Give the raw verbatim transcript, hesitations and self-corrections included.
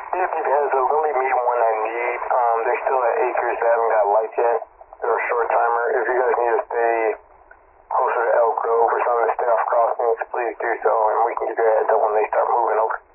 Yeah, keep your heads up. Don't leave me one I need. Um, they're still at Acres. They haven't got lights yet. They're a short timer. If you guys need to stay closer to Elk Grove or something to stay off crossings, please do so, and we can give you a heads up when they start moving over.